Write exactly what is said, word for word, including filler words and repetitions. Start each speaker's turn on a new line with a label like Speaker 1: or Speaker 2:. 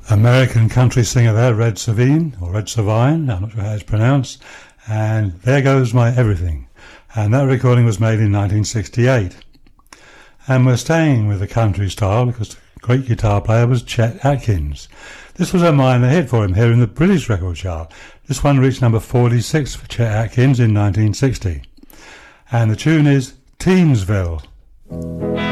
Speaker 1: American country singer there, Red Savine, or Red Savine, I'm not sure how it's pronounced, and There Goes My Everything. And that recording was made in nineteen sixty-eight. And we're staying with the country style because the great guitar player was Chet Atkins. This was a minor hit for him here in the British record chart. This one reached number forty-six for Chet Atkins in nineteen sixty. And the tune is Teensville.